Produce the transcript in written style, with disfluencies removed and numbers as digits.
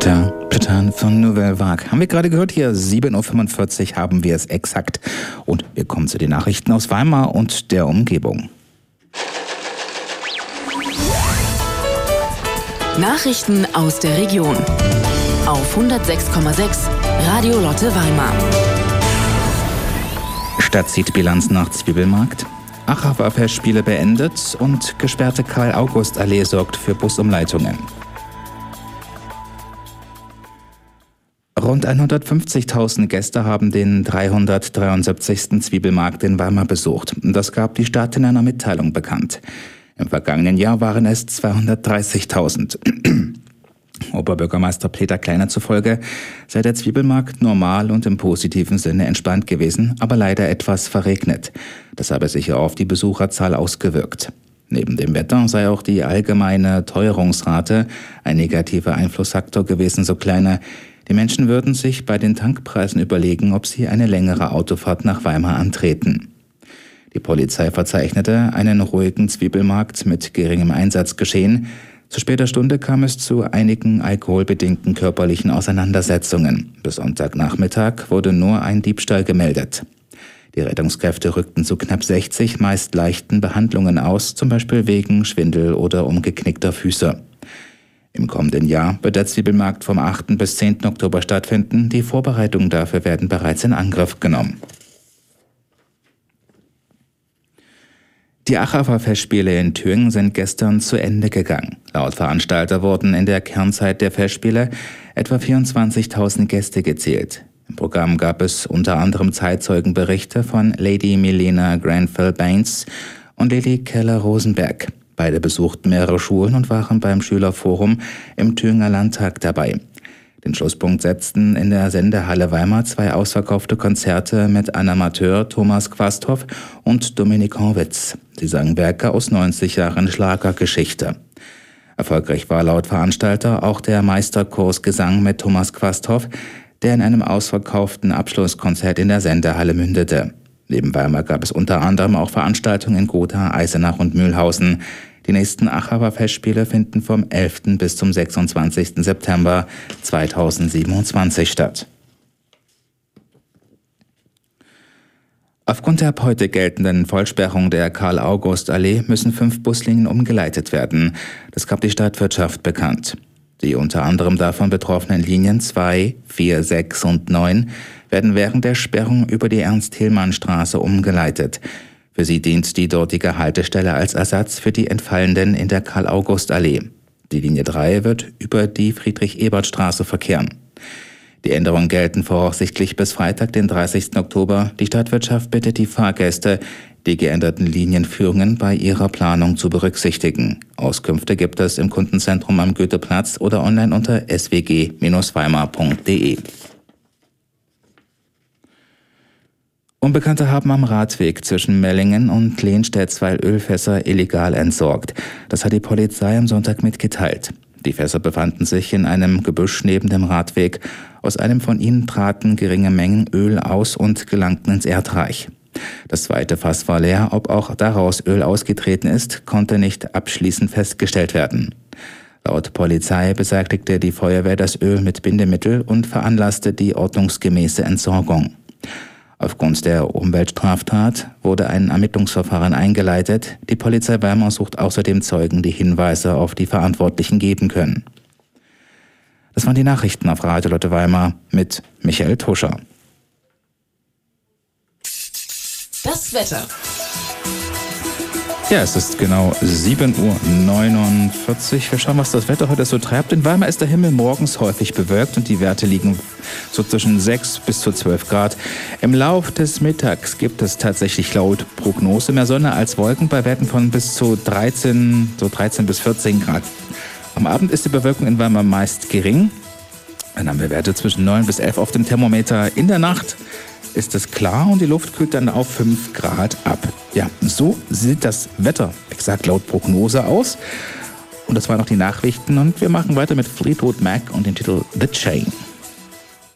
Peter von Nouvelle Vague. Haben wir gerade gehört, hier 7.45 Uhr haben wir es exakt. Und wir kommen zu den Nachrichten aus Weimar und der Umgebung. Nachrichten aus der Region. Auf 106,6 Radio Lotte Weimar. Stadt zieht Bilanz nach Zwiebelmarkt. Achacher Festspiele beendet und gesperrte Karl-August-Allee sorgt für Busumleitungen. Rund 150.000 Gäste haben den 373. Zwiebelmarkt in Weimar besucht. Das gab die Stadt in einer Mitteilung bekannt. Im vergangenen Jahr waren es 230.000. Oberbürgermeister Peter Kleiner zufolge sei der Zwiebelmarkt normal und im positiven Sinne entspannt gewesen, aber leider etwas verregnet. Das habe sich auf die Besucherzahl ausgewirkt. Neben dem Wetter sei auch die allgemeine Teuerungsrate ein negativer Einflussfaktor gewesen, so Kleiner. Die Menschen würden sich bei den Tankpreisen überlegen, ob sie eine längere Autofahrt nach Weimar antreten. Die Polizei verzeichnete einen ruhigen Zwiebelmarkt mit geringem Einsatzgeschehen. Zu später Stunde kam es zu einigen alkoholbedingten körperlichen Auseinandersetzungen. Bis Sonntagnachmittag wurde nur ein Diebstahl gemeldet. Die Rettungskräfte rückten zu knapp 60 meist leichten Behandlungen aus, zum Beispiel wegen Schwindel oder umgeknickter Füße. Im kommenden Jahr wird der Zwiebelmarkt vom 8. bis 10. Oktober stattfinden. Die Vorbereitungen dafür werden bereits in Angriff genommen. Die Achacher Festspiele in Thüringen sind gestern zu Ende gegangen. Laut Veranstalter wurden in der Kernzeit der Festspiele etwa 24.000 Gäste gezählt. Im Programm gab es unter anderem Zeitzeugenberichte von Lady Milena Grenfell-Baines und Lily Keller-Rosenberg. Beide besuchten mehrere Schulen und waren beim Schülerforum im Thüringer Landtag dabei. Den Schlusspunkt setzten in der Sendehalle Weimar 2 ausverkaufte Konzerte mit Animateur Thomas Quasthoff und Dominik Horwitz. Sie sangen Werke aus 90 Jahren Schlagergeschichte. Erfolgreich war laut Veranstalter auch der Meisterkurs Gesang mit Thomas Quasthoff, der in einem ausverkauften Abschlusskonzert in der Sendehalle mündete. Neben Weimar gab es unter anderem auch Veranstaltungen in Gotha, Eisenach und Mühlhausen. Die nächsten Achacher Festspiele finden vom 11. bis zum 26. September 2027 statt. Aufgrund der ab heute geltenden Vollsperrung der Karl-August-Allee müssen 5 Buslinien umgeleitet werden. Das gab die Stadtwirtschaft bekannt. Die unter anderem davon betroffenen Linien 2, 4, 6 und 9 werden während der Sperrung über die Ernst-Thälmann-Straße umgeleitet. Für sie dient die dortige Haltestelle als Ersatz für die entfallenden in der Karl-August-Allee. Die Linie 3 wird über die Friedrich-Ebert-Straße verkehren. Die Änderungen gelten voraussichtlich bis Freitag, den 30. Oktober. Die Stadtwirtschaft bittet die Fahrgäste, die geänderten Linienführungen bei ihrer Planung zu berücksichtigen. Auskünfte gibt es im Kundenzentrum am Goetheplatz oder online unter swg-weimar.de. Unbekannte haben am Radweg zwischen Mellingen und Lehnstedt 2 Ölfässer illegal entsorgt. Das hat die Polizei am Sonntag mitgeteilt. Die Fässer befanden sich in einem Gebüsch neben dem Radweg. Aus einem von ihnen traten geringe Mengen Öl aus und gelangten ins Erdreich. Das zweite Fass war leer. Ob auch daraus Öl ausgetreten ist, konnte nicht abschließend festgestellt werden. Laut Polizei beseitigte die Feuerwehr das Öl mit Bindemittel und veranlasste die ordnungsgemäße Entsorgung. Aufgrund der Umweltstraftat wurde ein Ermittlungsverfahren eingeleitet. Die Polizei Weimar sucht außerdem Zeugen, die Hinweise auf die Verantwortlichen geben können. Das waren die Nachrichten auf Radio Lotte Weimar mit Michael Tuscher. Das Wetter. Ja, es ist genau 7.49 Uhr. Wir schauen, was das Wetter heute so treibt. In Weimar ist der Himmel morgens häufig bewölkt und die Werte liegen so zwischen 6 bis zu 12 Grad. Im Lauf des Mittags gibt es tatsächlich laut Prognose mehr Sonne als Wolken bei Werten von bis zu 13 bis 14 Grad. Am Abend ist die Bewölkung in Weimar meist gering. Dann haben wir Werte zwischen 9 bis 11 auf dem Thermometer. In der Nacht ist es klar und die Luft kühlt dann auf 5 Grad ab. Ja, so sieht das Wetter, wie gesagt, laut Prognose aus. Und das waren noch die Nachrichten und wir machen weiter mit Fleetwood Mac und dem Titel The Chain.